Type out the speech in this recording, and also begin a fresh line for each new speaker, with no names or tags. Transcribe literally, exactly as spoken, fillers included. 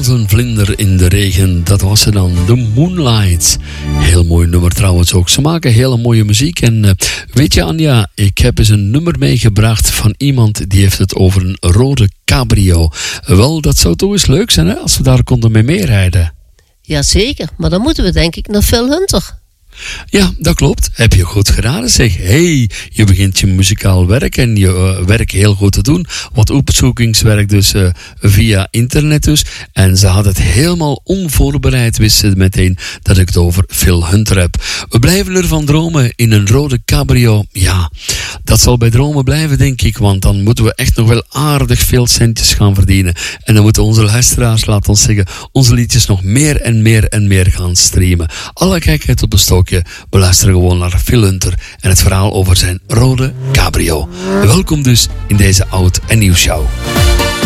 Als een vlinder in de regen, dat was ze dan, The Moonlight. Heel mooi nummer trouwens ook. Ze maken hele mooie muziek. En uh, weet je Anja, ik heb eens een nummer meegebracht van iemand die heeft het over een rode cabrio. Wel, dat zou toch eens leuk zijn hè, als we daar konden mee meerijden.
Jazeker, maar dan moeten we denk ik naar Phil Hunter.
Ja, dat klopt. Heb je goed geraden zeg. Hey, je begint je muzikaal werk en je uh, werk heel goed te doen. Wat opzoekingswerk dus uh, via internet dus. En ze had het helemaal onvoorbereid, wist ze meteen dat ik het over Phil Hunter heb. We blijven ervan dromen in een rode cabrio. Ja, dat zal bij dromen blijven denk ik, want dan moeten we echt nog wel aardig veel centjes gaan verdienen. En dan moeten onze luisteraars, laat ons zeggen, onze liedjes nog meer en meer en meer gaan streamen. Alle gekheid op de stok. We luisteren gewoon naar Phil Hunter en het verhaal over zijn rode cabrio. Welkom dus in deze oud en nieuw show.